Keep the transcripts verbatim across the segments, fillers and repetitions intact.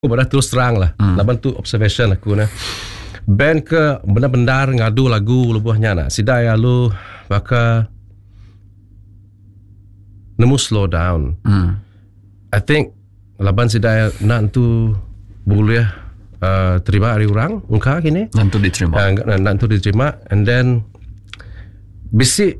Aku pada terus terang lah. Hmm. Laban tu observation aku nah. Band ke benar-benar ngadu lagu lubuhnya nak. Sidai lu maka nemu slow down. Hmm. I think laban sidai nak tu boleh uh, terima hari orang engkau gini. Nanti diterima. Uh, nanti diterima and then bisi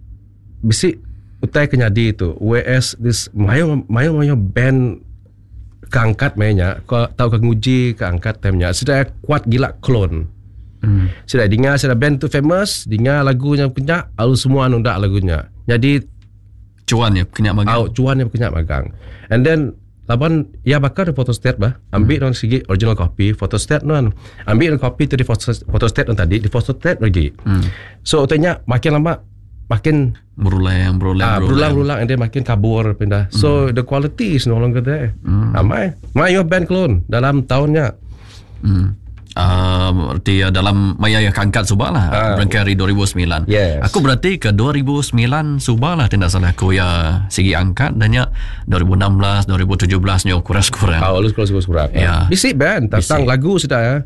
bisi utai kenyadi itu. Whereas this mayo mayo mayo band keangkat mainnya, kau tahu ke nguji keangkat temanya. Sudah kuat gila klon. Hmm. Sudah dengar sudah band tu famous, dengar lagunya kenyak, lalu semua nundak lagunya. Jadi cuan ya kenyak magang. Oh, cuan ya kenyak magang. And then laban ya bakar photostat bah, ambil hmm. non segi original copy, photostat non. Ambil copy tu di photostat non tadi, di photostat lagi. Hmm. So utanya makin lama makin berulang, berulang, ah, berulang, berulang, and then makin kabur pindah. So mm. the quality is no longer there. Mm. Amai, Maya band clone dalam tahunnya. Mm. Uh, berarti uh, dalam Maya yang kangkat subah lah, ah. Berangkari dua ribu sembilan. Yes. Aku berarti ke dua ribu sembilan subah lah tidak salah aku ya segi angkat dan ya dua ribu enam belas, dua ribu tujuh belas nyo kurang-kurang. Ah, lu kurang-kurang. Ya. Bisik band tentang lagu sudah ya.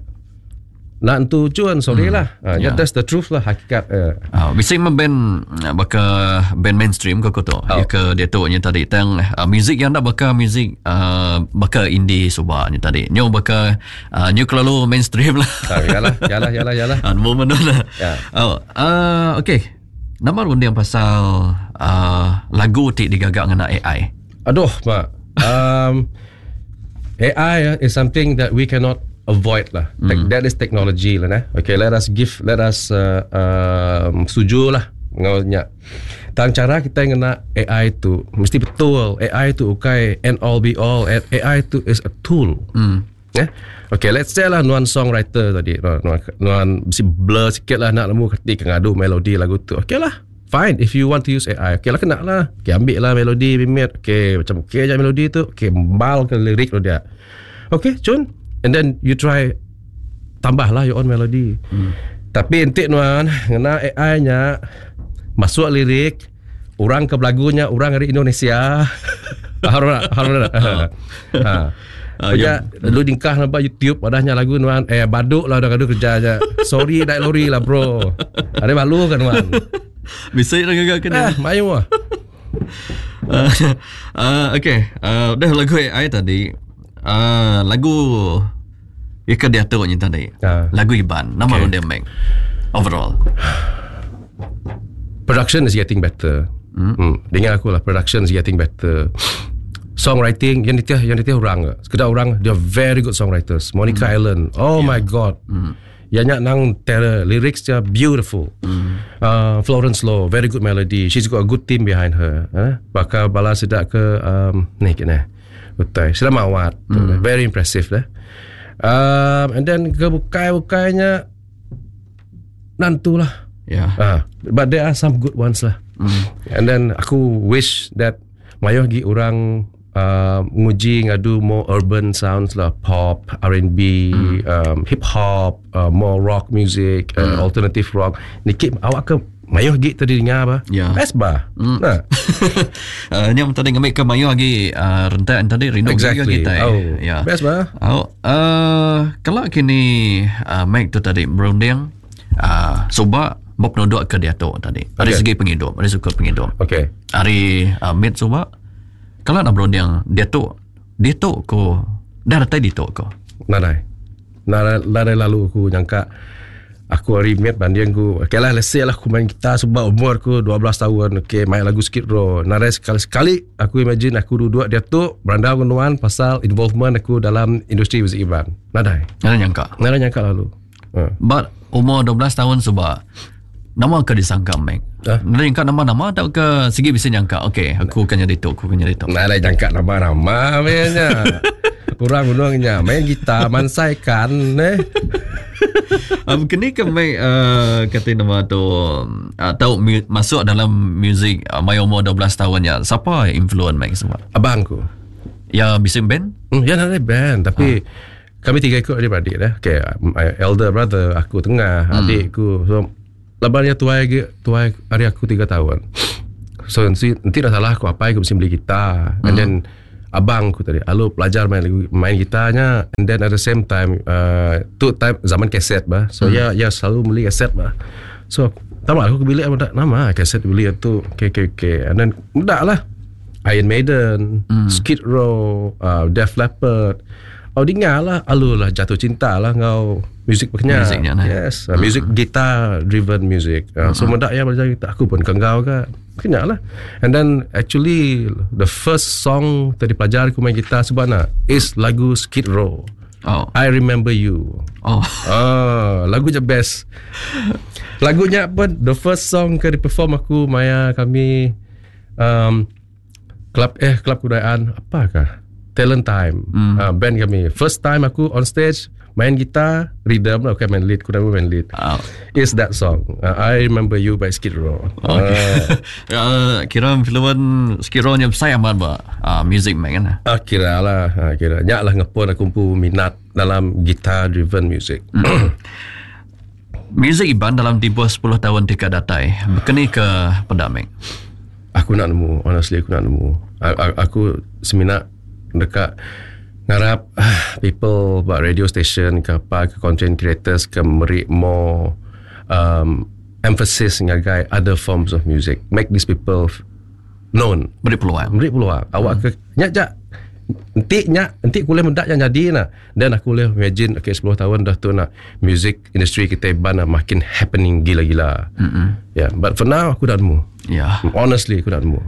Nak tu cuan sorry hmm. lah. Uh, yeah. That's the truth lah hakikat. Uh. Uh, bisa memband baka band mainstream ke tu. Oh. Ya ke dia tu nya tadi tang uh, music yang dah baka music uh, baka indie subah ni tadi. Nyo baka uh, nyo kalau mainstream lah. Ah, yalah, yalah, yalah, yalah. An moment lah. Ya. Oh, uh, okey. Nama runding pasal uh, lagu ti digagak dengan A I. Aduh, mak. Um, A I is something that we cannot avoid lah. Mm. That is technology lah. Nah. Okay, let us give, let us uh, um, setuju lah. Ngawnya. Tang cara kita ngena A I tu mesti betul. A I tu ukai and all be all. A I tu is a tool. Mm. Yeah? Okay, let's say lah nuan songwriter tadi. Nuan, nuan mesti blur sikit lah nak lemu ketik ngadu melodi lagu tu. Okay lah. Fine, if you want to use A I, okay lah kena lah. Okay, ambil lah melodi, bimit. Okay, macam okay je melodi tu. Okay, mbal ke lirik tu dia. Okay, cun. And then you try tambahlah your own melody. Hmm. Tapi entik nuan ngena A I-nya masuk lirik orang ke lagunya orang dari Indonesia. Harus harus. Ha. Ah, ya, lu dingkah nampak YouTube padahnya lagu nuan eh baduk lah dah gaduh kerja aja. Sorry naik lori lah bro. Ada malu kan nuan. Bisa nak gagak kena. Eh, mayu ah. Uh, okay, uh, dah lagu A I tadi. Uh, lagu ya ke dia tu ni tadi. Uh, lagu Iban. Nama okay. Dia make overall. Production is getting better. Hmm. Hmm. Dengar aku lah, production is getting better. Songwriting yang dia yang dia orang. Sekedar orang dia very good songwriters. Monica hmm. Allen. Oh yeah. My god. Hmm. Yang nang terror lyrics dia beautiful. Hmm. Uh, Florence Law very good melody. She's got a good team behind her. Eh? Bakal bala sedak ke um, ni kena. Betul. Sudah mawat. Mm. Very impressive lah. Um, and then kebukai-bukainya nantulah. Yeah. Uh, but there are some good ones lah. Mm. And then aku wish that mayo gi orang uh, nguji ngadu more urban sounds lah, pop, R and B, mm. um, hip hop, uh, more rock music, mm. uh, alternative rock. Nikit awak ke mayo gi tadi dengar apa? Ya. Best bah. Mm. Nah. uh, ni tadi ngambil ke mayo lagi uh, rentak tadi rindu exactly. Kita. Oh. Ya. Best bah. Oh, uh, kalau kini uh, Mike tu tadi berunding uh, cuba Bob nodok ke dia tu tadi. Dari okay. Segi penghidup, dari suku penghidup. Okey. Hari uh, mid cuba kalau nak berunding dia tu dia tu ko dah datang di tu ko. Narai. Narai narai lalu aku nyangka aku hari mate banding aku. Okay lah, let's say lah aku main gitar sebab umur aku dua belas tahun. Okay, main lagu sikit bro. Narai sekali-sekali aku imagine aku duduk dia tu berandau kenuan pasal involvement aku dalam industri muzik Iban. Narai. Narai nyangka. Narai nyangka lalu. Uh. But umur dua belas tahun sebab nama ke disangka Mac. Uh. Narai nyangka nama-nama atau ke segi bisa nyangka. Okay, aku akan jadi tu, aku akan jadi tu. Narai nyangka nama-nama mainnya. Kurang gunungnya main gitar mansaikan eh. Um, kini ke Mike uh, kata nama tu uh, tahu mu- masuk dalam muzik uh, my umur dua belas tahun ya. Siapa influence Mike semua? Abangku. Ya bising band? Hmm, ya nak band tapi ha. Kami tiga ikut adik-beradik dah. Okay, my elder brother aku tengah, hmm. adikku. So lebarnya tuai tuai hari aku tiga tahun. So nanti, nanti dah salah aku apa aku mesti beli gitar. Hmm. And then abang aku tadi, Alu belajar main main gitarnya, and then at the same time uh, tu time zaman kaset bah, so hmm. ya ya selalu beli kaset bah. So tahu aku beli apa nama kaset beli itu K K K, and then mudah lah Iron Maiden, hmm. Skid Row, uh, Def Leppard. Oh dengar lah, Alu lah jatuh cinta lah ngau music paknya. Musiknya, yes, uh, music uh-huh. guitar driven music. Uh, uh-huh. So mudah ya belajar gitar, aku pun kengau ke. Kenyak lah. And then actually the first song tadi pelajar aku main gitar sebenarnya is lagu Skid Row. Oh. I Remember You. Oh. Oh, lagunya best. Lagunya pun the first song ke di perform aku Maya kami um, club eh club kudayaan apakah? Talent Time. Mm. Uh, band kami. First time aku on stage main gitar, rhythm lah, okay, main lead, aku main lead. Oh. Is that song. Uh, I Remember You by Skid Row. Okay. Uh, uh, kira filman Skid Row nya saya amat ba uh, music main kan? Ah, kira lah, uh, kira. Nyak lah ngepon aku pun minat dalam guitar driven music. Mm. Music Iban dalam tempoh sepuluh tahun tika datai. Berkeni ke Pendaming. Aku nak nemu, honestly aku nak nemu. A- aku seminat dekat ngarap uh, people buat radio station ke apa ke content creators ke beri more um, emphasis ngagai other forms of music, make these people known, beri peluang beri peluang hmm. awak ke nyak jak nanti nyak nanti kuliah mendak yang jadi nah, dan aku boleh imagine okay sepuluh tahun dah tu nak music industry kita Iban makin happening gila-gila. Mm-hmm. Yeah, but for now aku dah nemu. Yeah, honestly aku dah nemu.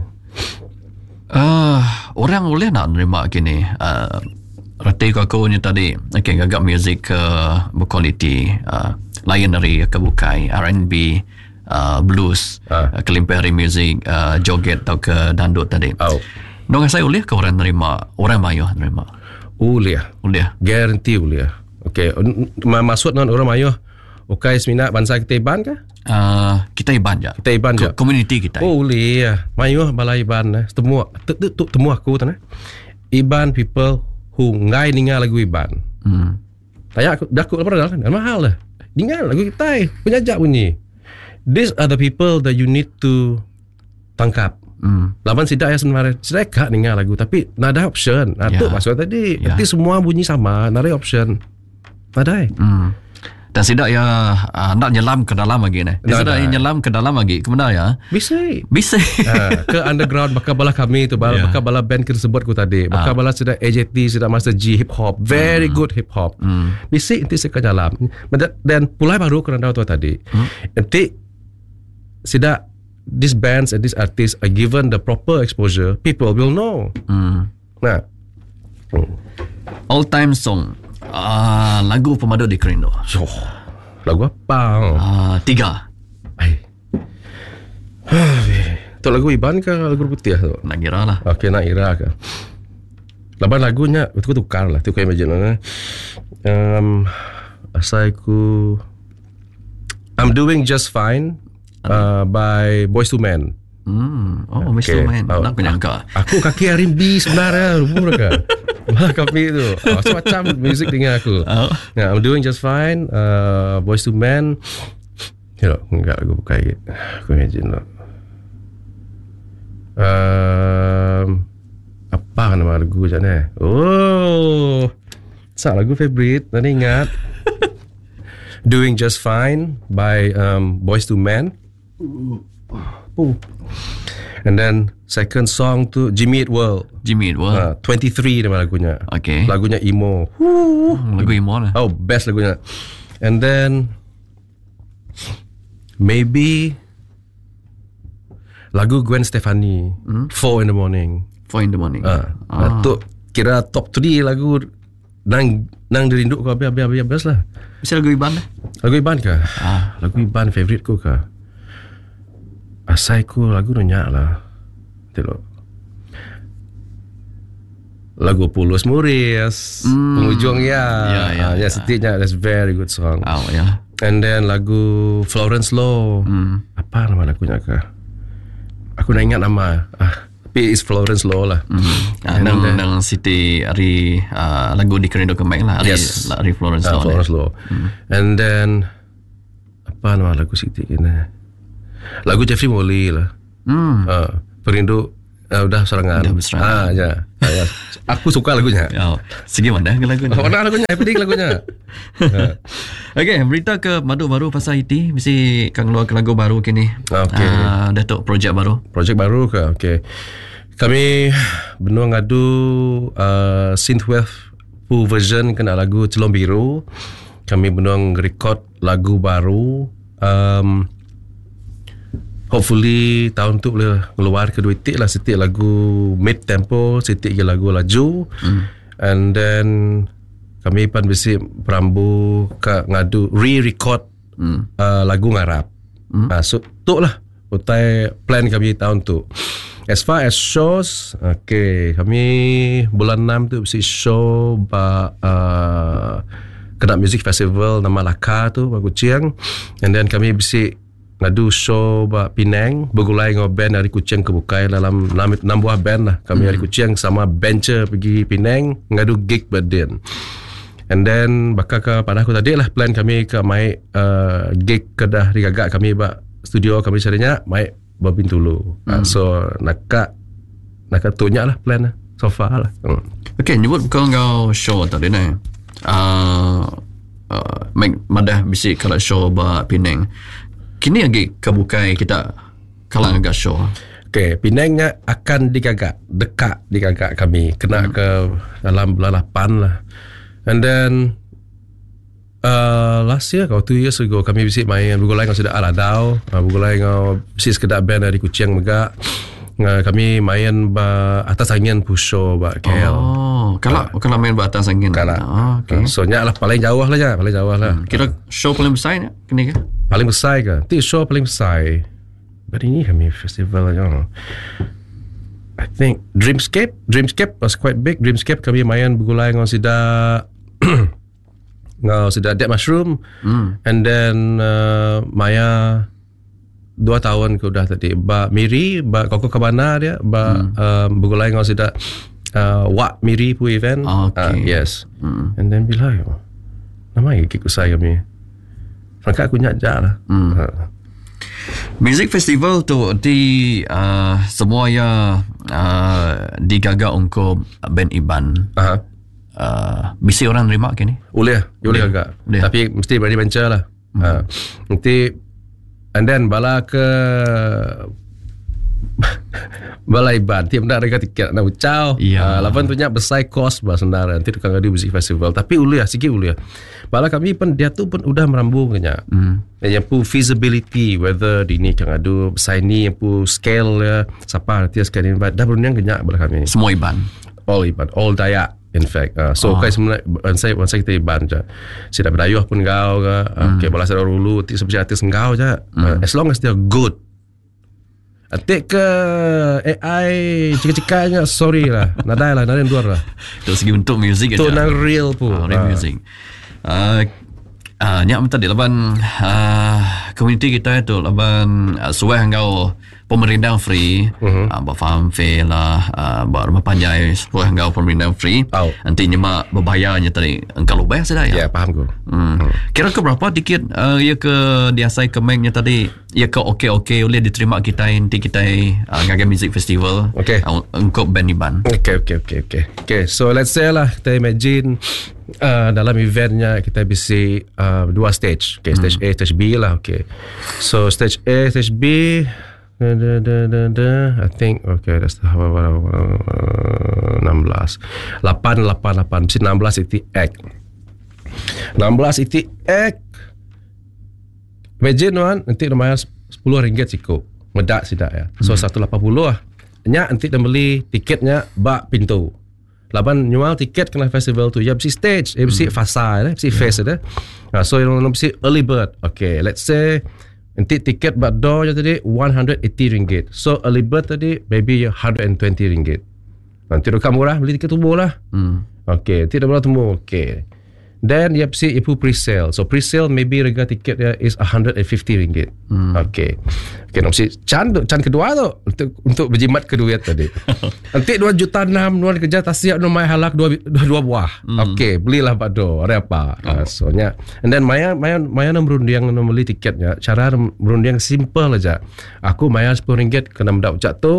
Uh, orang boleh nak nerima gini uh, reti aku ni tadi okay, gagak music uh, berkualiti uh, lain dari kebukai R and B uh, blues uh. uh, kelimpari music uh, joget atau ke dandut tadi oh. Dong saya boleh ke orang nerima orang mayu nerima boleh boleh guarantee boleh okay. Maksud non orang mayu okay semina bangsa kita Iban ke? Uh, kita Iban je. Kita Iban je. Community kita. Oh, boleh ya. Mayuh balai Iban eh. Temu tu temu aku tanah. Iban people who ngai dengar lagu Iban. Hmm. Tanya aku dah aku apa dah kan? Mahal lah. Dengar lagu kita. Penyajak bunyi. These are the people that you need to tangkap. Hmm. Laban sidak ya sebenarnya. Sidak kak dengar lagu tapi nada option. Nah, tu yeah. Maksud tadi. Yeah. Nanti semua bunyi sama, nada option. Nada. Hmm. Dan sidak ya uh, nak nyelam ke dalam lagi ni. Dia sidak nyelam ke dalam lagi. Kemana ya? Bisa. Bisa. Ha, ke underground bakal bala kami tu, bakal yeah. bala band kita sebut ku tadi. Bakal ah. bala sidak A J T, sidak Master G hip hop, very mm. good hip hop. Mm. Bisa nanti saya nyelam. Dan pulai baru kerana tu tadi. Mm. Nanti sidak these bands and these artists are given the proper exposure, people will know. Mm. Nah. Mm. All time song. Uh, lagu pemadu di Kerindo. Oh, lagu apa? Uh, tiga. Ay. Tu lagu Iban ke lagu Putih tu? Nak kira lah. Okey, nak kira ke. Laban lagunya itu tukar lah. Tu kau imagine lah. Um, asal aku I'm Doing Just Fine uh, by Boyz two Men. Hmm. Oh, Boyz two Men. Oh, nak nyangka. Aku kaki R and B sebenarnya. Rumur ke? Malah kami tu oh, so macam music dengan aku. Oh. Yeah, I'm Doing Just Fine, uh, Boyz two Men. You know, enggak aku buka gitu. Aku imagine lah. Um, apa nama lagu macam ni? Oh, sah lagu favorite. Tadi ingat. Doing Just Fine by um, Boyz two Men. Oh. And then second song tu Jimmy Eat World. Jimmy Eat World. Uh, twenty-three nama lagunya. Okay. Lagunya emo. Uh, lagu emo lah. Oh, best lagunya. And then maybe lagu Gwen Stefani. Hmm? Four in the Morning. Four in the Morning. Uh, ah. Tu kira top three lagu nang nang dirinduk kau habis habis habis lah. Bisa lagu Iban lah. Lagu Iban ke? Ah, lagu Iban favorite ku ke? Asai ku lagu nyak lah. Tengok. Lagu Pulus Muris, mm. Penghujung ya. Ya, ya, uh, ya. Setidaknya that's very good song. Oh, ya. And then lagu Florence Law. Mm. Apa nama lagunya ke? Aku nak ingat nama. Ah, tapi it's Florence Law lah. Mm. Ah, nang then, nang Siti Ari uh, lagu di Kerindo Kembang lah. Ari, yes. Ari Florence uh, Law. Florence Law. Mm. And then apa nama lagu Siti kena? Lagu Jeffrey Molly lah. Hmm. Uh, Perindu Uh, udah serangan. Udah berserangan. Ah, ya. Ah, ya. Aku suka lagunya. Oh, segi mana ke lagunya? Mana lagunya? Happening lagunya. Okey, berita ke Madu baru pasal I T. Mesti akan keluarkan lagu baru kini. Okey. Uh, Datuk projek baru. Projek baru ke? Okey. Kami benua ngadu uh, synthwave full version kena lagu Celon Biru. Kami benua record lagu baru. Um, Hopefully tahun tu boleh keluar kedua titik lah. Sitik lagu mid tempo, sitik lagu laju. Mm. And then kami pun bisi perambu ke ngadu re-record mm. uh, lagu ngarap. Mm. Uh, so tu lah utai plan kami tahun tu. As far as shows, okay, kami bulan enam tu bisi show ba uh, kena music festival nama Laka tu Bagu Ciang. And then kami bisi ngadu show ba Penang bergulai dengan band dari Kuching ke Bukai dalam enam buah band lah. Kami hmm. dari Kuching sama Bencher pergi Penang ngadu gig berdin. And then bakal ke pada aku tadi lah plan kami ke mai uh, gig kedah digagak kami ba studio kami carinya mai babin dulu. Hmm. Uh, so nak nak tunya lah plan lah so far lah. Hmm. Okay, nyebut kau kau show tadi ni. Uh, uh, make madah bisi kalau show ba Penang. Kini lagi kebukai kita kalang agak show. Okay, Penangnya akan digagak, dekat digagak kami. Kena hmm. ke dalam bulan lapan lah. And then uh, last year, kau two years ago, kami bisik main bergulai dengan Sudah Aladau. Uh, bergulai dengan bisik sekedar band dari Kuching Megak. Uh, kami main ba atas angin pusho ba K L. Oh, kalau uh, kalau main ba atas angin. Kalau. Oh, okay. Uh, so nya lah paling jauh lah ya, paling jauh lah. Hmm. Kira show paling besar ni kini ke? Paling besar ke? Itu show paling besar. But ini kami festival aja. I think Dreamscape, Dreamscape was quite big. Dreamscape kami main bergulai dengan sida dengan sida Dead Mushroom. Mm. And then uh, Maya dua tahun ke udah tadi. Ba Miri, ba Koko Kabana dia, ba mm. uh, bergulai dengan sida uh, Wak Miri pu event. Okay. Uh, yes. Mm. And then bila yo. Nama gig usai kami. Frankat aku nyajak lah. Hmm. Ha. Music festival tu di uh, semua ya uh, digagak untuk band Iban. Aha. Uh, bisi orang terima kini? Boleh, boleh agak. Boleh. Tapi mesti berani bencar lah. Hmm. Ha. Nanti and then bala ke bala Iban tiap nak harga tiket nak ucau. Ya. Uh, lapan tu nyak besar kos bah sendara. Nanti tukang ngadu music festival. Tapi boleh lah, sikit boleh lah. Bala kami pun dia tu pun udah merambung kenya. Hmm. Yang pu feasibility whether di ni kang adu besar ni yang pu scale ya siapa nanti sekali dah berundang kenya bala kami. Semua Iban. All Iban, all Dayak in fact. Uh, so oh. kai sebenarnya saya saya kita Iban je. Saya dah berdayuh pun kau ke. Uh, hmm. Okay, bala saya dulu ti seperti artis engkau je. Uh, hmm. As long as they are good. Atik ke A I cika-cikanya sorry lah. Nadai lah, nadai luar lah. Dari segi bentuk muzik tu nang real pu. Oh, real uh. music. Uh, uh, nyak tadi laban uh, community kita itu laban uh, suai engkau pemerintah free, uh-huh. uh, buat farm fair lah, uh, buat rumah panjai suai engkau pemerintah free. Oh. Nanti nyemak berbayarnya tadi engkau lu bayar sudah ya? Ya, yeah, paham ku. Hmm. Hmm. Kira ke berapa tiket uh, ya ke diasai kemengnya tadi ya ke okey-okey boleh diterima kita nanti kita uh, ngagai music festival. Okay. Uh, untuk band Iban. Okay, okay, okay, okay. Okay, so let's say lah kita imagine Uh, dalam eventnya kita bisa uh, dua stage. Okay, stage hmm. A, stage B lah. Okay, so stage A, stage B. Da, da, da, da, da. I think okay, that's the enam belas, lapan, lapan, lapan. Mesti enam belas itu act. enam belas itu act. Imagine one nanti namanya sepuluh ringgit cukup. Medak sidak ya. So hmm. seratus lapan puluh lah. Nya nanti dah beli tiketnya bak pintu. Laban nyual tiket kena festival tu ya besi stage ya besi hmm. fasa ya besi face ya. Nah, so yang besi early bird. Okay, let's say nanti tiket bak door je tadi one hundred eighty ringgit. So early bird tadi maybe one hundred twenty ringgit. Nanti rekam murah beli tiket tumbuh lah. Hmm. Okay, tidak boleh tumbuh. Okay. Then ya besi ipu pre-sale. So pre-sale maybe harga tiket ya is one hundred fifty ringgit. Hmm. Okay. Okay, nak mesti can can kedua tu untuk untuk berjimat kedua tadi. Nanti dua juta enam nuan kerja tasyak nu mai halak dua dua, dua buah. Hmm. Okay, belilah pado. Ada apa? Oh. Uh, so nya. And then maya maya maya nak berunding nak beli tiketnya. Cara berunding simple aja. Aku maya sepuluh ringgit kena mendak ucap tu.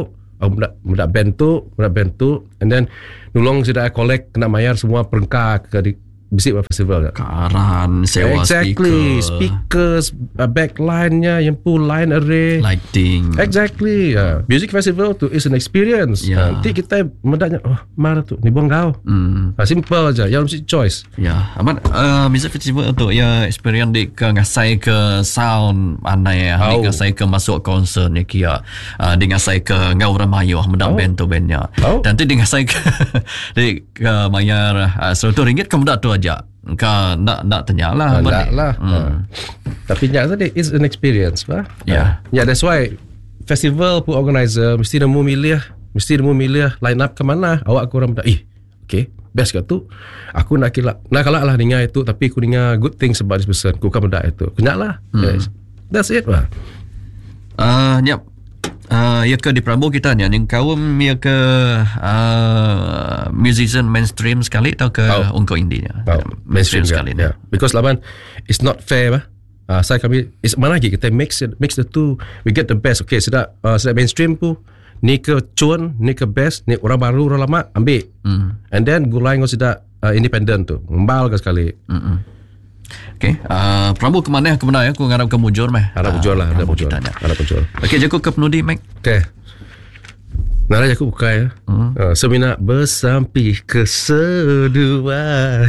aku muda muda band tu, muda band tu, and then nulong sudah collect kena mayar semua perengkar ke di Bisik Festival. Karan, sewa exactly. speaker. Speakers, uh, backline-nya, yang pun line array. Lighting. Exactly. Uh, music festival tu is an experience. Yeah. Uh, nanti kita mendaknya, oh, mana tu? Ni buang kau. Hmm. Uh, simple aja. Yang mesti choice. Ya, amat uh, music festival tu ya experience di ke ngasai ke sound mana ya, Oh. di ngasai ke masuk konsert ni kia, uh, di ngasai ke ngau ramayo mendak Oh. band tu bandnya. Oh. Dan tu di ngasai ke di ke mayar uh, seratus ringgit ke mendak tu aja. Kau nak nak tanya lah. Uh, tak lah. Hmm. Uh, tapi yang tadi is an experience, bah. Yeah. Uh, yeah, that's why festival pun organizer mesti nemu milih, mesti nemu milih line up ke mana. Awak korang dah, eh, okay, best ke tu? Aku nak kira, nak kalah lah dengar itu, tapi aku dengar good things about this person. Aku kan benda itu. Kenyak lah. Hmm. Yes. That's it lah. Uh, yep. Uh, ya ke di Prabu kita ni yang kaum ya ke uh, musician mainstream sekali atau ke Oh. ungkau indinya Oh, mainstream sekali ni. yeah. Because laban it's not fair bah. Uh, saya kami is mana lagi kita mix it, mix the two, we get the best. Okay, sudah uh, sudah mainstream pu ni ke cun, ni ke best, ni orang baru orang lama ambil. Hmm. And then gulai ngau sudah uh, independent tu. Membal ke sekali. Hmm. Okay, uh, Prabu ke mana ke mana ya? Aku ngarap ke Mujur meh. Harap bujur lah, harap Prabu bujur. kitanya. Harap bujur. Okay, jago ke penudi Mac. Okay. Nara aku buka ya. Hmm. Uh, semina bersampi ke sedua.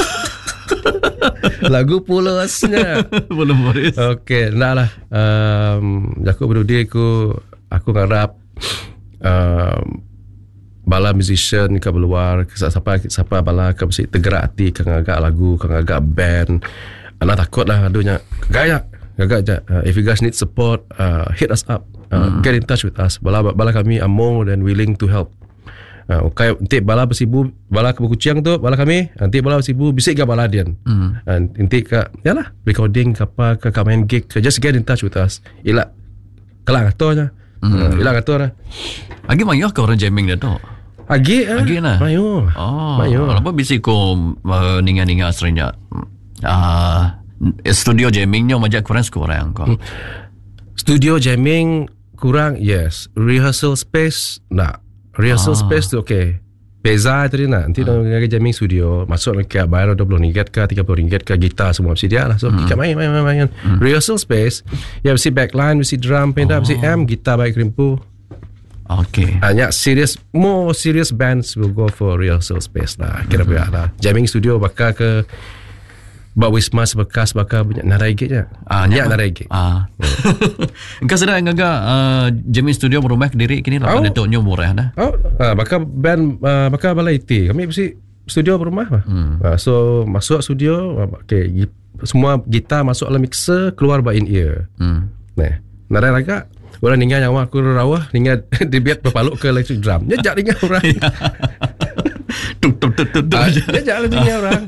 Lagu pulosnya. Belum Boris. Okay, nak lah. Um, aku berdua aku aku ngarap um, bala musician ke luar, siapa siapa bala ke mesti tergerak hati ke ngagak lagu, ke ngagak band. Anak takut lah aduhnya. Gaya, gagak je. Uh, if you guys need support, uh, hit us up. Uh, hmm. Get in touch with us. Bala bala kami are more than willing to help. Uh, okay, nanti bala bersibu, bala ke Kucing tu, bala kami, nanti bala bersibu, bisik ke bala dian. Hmm. And nanti ke, yalah, recording ke apa, ke main gig, ke, just get in touch with us. Ila, kelak aturnya. Hmm. Uh, ila atur lah. Lagi mayah ke orang jamming dia tu? Agi ah. Agi na. Mayo. Oh, Mayo. apa bisik ko uh, ninga-ninga aslinya. Ah, uh, studio jammingnya majak kurang sekurang ko. Hmm. Studio jamming kurang, yes. Rehearsal space, nak. Rehearsal Ah. space tu okay. Beza tadi nak. Nanti ah. nak jamming studio, masuk ke bayar dua puluh ringgit ke, tiga puluh ringgit ke, gitar semua mesti dia lah. So, hmm. kita main, main, main, main. Hmm. Rehearsal space, ya mesti backline, mesti drum, pedal, oh. mesti amp, gitar baik rimpu. Okay. Hanya serious, more serious bands will go for rehearsal space lah. Kira mm-hmm. biar lah. Jamming studio bakal ke Bak Wisma sebekas bakal banyak narai gig je. Ah, ya narai gig. Ah. Engkau sedang ngaga uh, jamming studio berumah diri kini lah. Oh. Pada tok murah dah. Oh, ah, bakal band uh, bakal balai T. Kami mesti studio berumah lah. Hmm. Uh, so masuk studio, okay, semua gitar masuk dalam mixer, keluar by in ear. Hmm. Nah, narai raga. Orang ningan yang aku rawah, ningan dibiat berpaluk ke electric drum. Dia jak ningan orang. Tuk tuk tuk tuk. Dia jak ningan orang.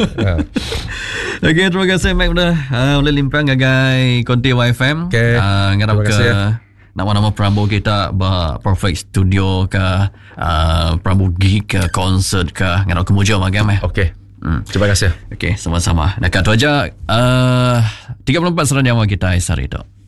Okay, terima kasih Mac dah uh, boleh limpang gagai Konti Y F M. Okay. Uh, ngarap ke ya. nama-nama Prabu kita bah Perfect Studio ke uh, Prabu gig ke konsert ke ngarap ke Mujur magam eh. Okay. Hmm. Terima kasih. Okay, sama-sama. Dekat tu aja uh, tiga puluh empat seranjang kita hari itu.